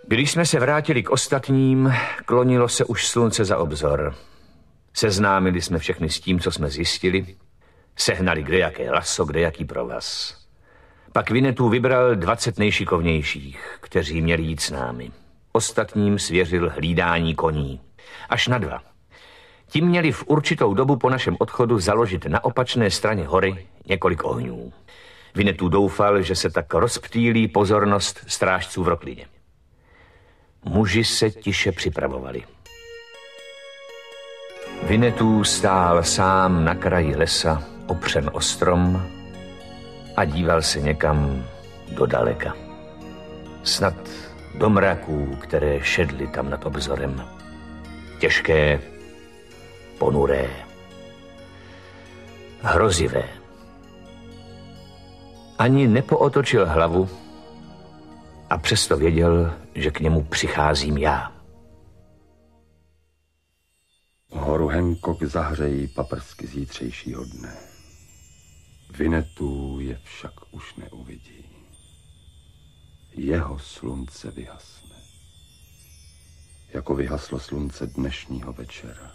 Když jsme se vrátili k ostatním, klonilo se už slunce za obzor. Seznámili jsme všechny s tím, co jsme zjistili. Sehnali kdejaké laso, kdejaký provaz. Pak Winnetou vybral 20 nejšikovnějších, kteří měli jít s námi. Ostatním svěřil hlídání koní. Až na 2. Ti měli v určitou dobu po našem odchodu založit na opačné straně hory několik ohňů. Winnetou doufal, že se tak rozptýlí pozornost strážců v roklině. Muži se tiše připravovali. Winnetou stál sám na kraji lesa, opřen o strom a díval se někam do daleka. Snad do mraků, které šedly tam nad obzorem. Těžké, ponuré, hrozivé. Ani nepootočil hlavu a přesto věděl, že k němu přicházím já. Horu Hancock zahřejí paprsky zítřejšího dne. Winnetou je však už neuvidí. Jeho slunce vyhasne. Jako vyhaslo slunce dnešního večera.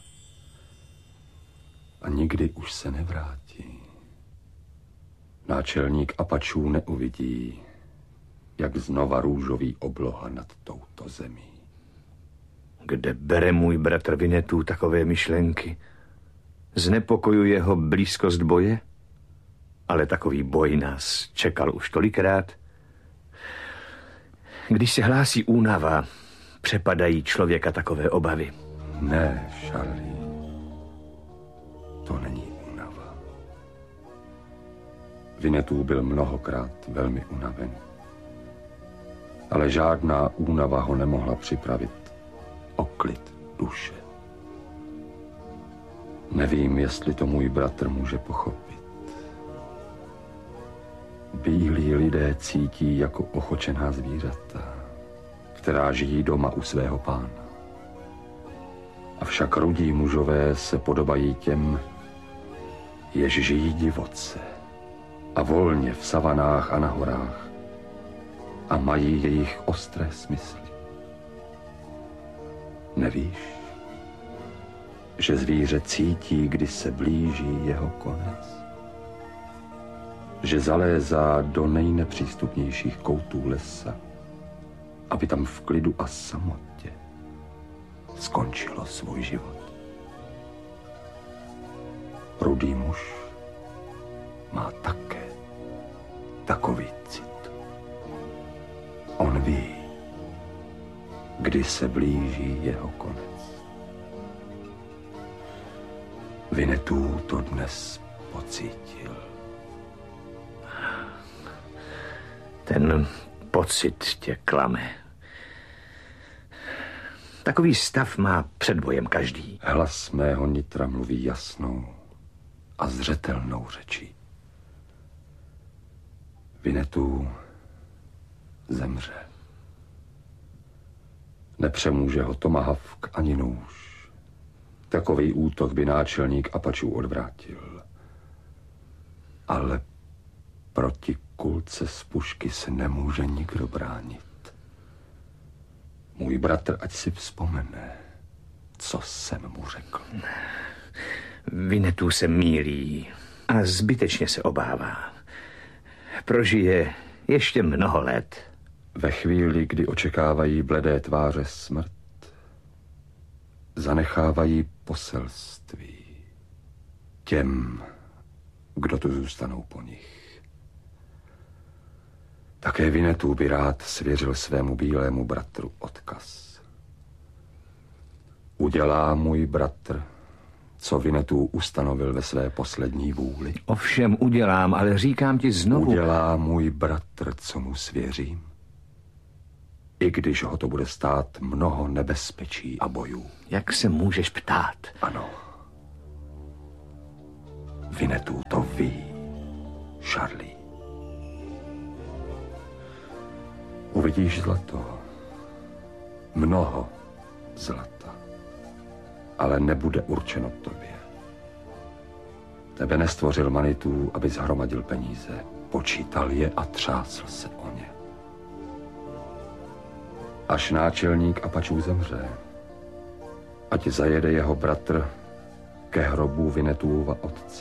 A nikdy už se nevrátí. Náčelník Apačů neuvidí, jak znova růžový obloha nad touto zemí. Kde bere můj bratr Winnetou takové myšlenky? Znepokojuje ho blízkost boje? Ale takový boj nás čekal už tolikrát. Když se hlásí únava, přepadají člověka takové obavy. Ne, Charlie. To není únava. Winnetou byl mnohokrát velmi unaven. Ale žádná únava ho nemohla připravit o klid duše. Nevím, jestli to můj bratr může pochopit. Bílí lidé cítí jako ochočená zvířata, která žijí doma u svého pána. Avšak rudí mužové se podobají těm, jež žijí divoce a volně v savanách a na horách a mají jejich ostré smysly. Nevíš, že zvíře cítí, kdy se blíží jeho konec? Že zalézá do nejnepřístupnějších koutů lesa, aby tam v klidu a samotě skončilo svůj život. Rudý muž má také takový cit. On ví, kdy se blíží jeho konec. Winnetou to dnes pocítil. Ten pocit tě klame. Takový stav má před bojem každý. Hlas mého nitra mluví jasnou a zřetelnou řečí. Winnetou zemře. Nepřemůže ho tomahawk ani nůž. Takový útok by náčelník Apačů odvrátil. Ale proti kulce z pušky se nemůže nikdo bránit. Můj bratr, ať si vzpomene, co jsem mu řekl. Winnetou se mýlí a zbytečně se obává. Prožije ještě mnoho let. Ve chvíli, kdy očekávají bledé tváře smrt, zanechávají poselství těm, kdo tu zůstanou po nich. Také Winnetou by rád svěřil svému bílému bratru odkaz. Udělá můj bratr, co Winnetou ustanovil ve své poslední vůli? Ovšem udělám, ale říkám ti znovu. Udělá můj bratr, co mu svěřím? I když ho to bude stát mnoho nebezpečí a bojů. Jak se můžeš ptát? Ano. Winnetou to ví, Charlie. Uvidíš zlato. Mnoho zlata. Ale nebude určeno tobě. Tebe nestvořil Manitou, aby zhromadil peníze. Počítal je a třásl se o ně. až náčelník Apačů zemře. Ať zajede jeho bratr ke hrobu Vinetuova otce.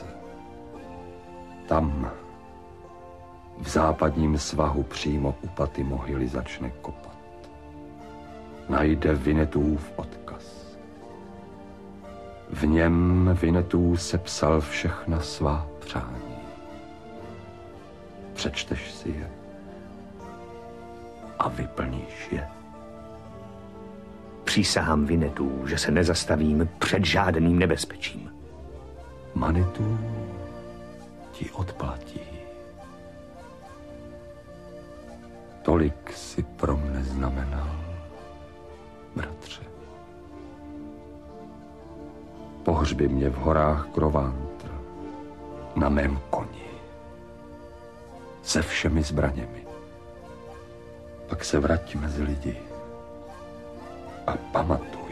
Tam, v západním svahu přímo u paty mohyly začne kopat. Najde Vinetův odkaz. V něm Vinetů sepsal všechna svá přání. Přečteš si je a vyplníš je. Přísahám Vinetů, že se nezastavím před žádným nebezpečím. Manitou ti odplatí. Tolik si pro mne znamenal, bratře. Pohřbi mě v horách Krovantr, na mém koni, se všemi zbraněmi. Pak se vrať mezi lidi a pamatuj,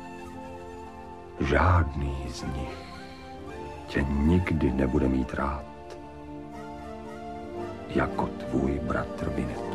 žádný z nich tě nikdy nebude mít rád, jako tvůj bratr Vinetů.